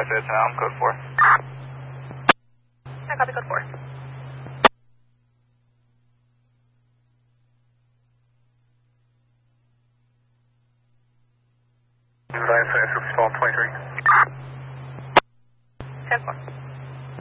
Roger, it's now, code 4. I copy code 4. Advise, 23. 10-4.